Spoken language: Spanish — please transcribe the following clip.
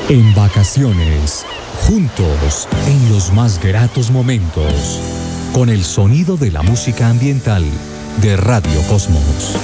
En vacaciones, juntos, en los más gratos momentos, con el sonido de la música ambiental de Radio Cosmos.